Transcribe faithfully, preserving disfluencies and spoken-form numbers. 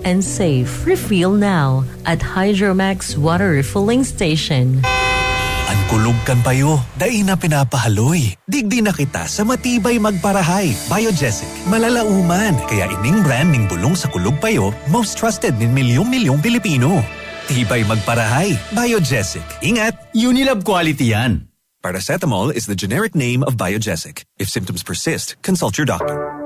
and safe. Refill now at Hydromax Water Refilling Station. Ang kulog kan payo, dai na pinapahaloy. Digdi na kita sa matibay magparahay. Biogesic, malalauman. Kaya ining brand ning bulong sa kulog payo, most trusted nin milyong-milyong Pilipino. Tibay magparahay. Biogesic. Ingat! Unilab quality yan. Paracetamol is the generic name of Biogesic. If symptoms persist, consult your doctor.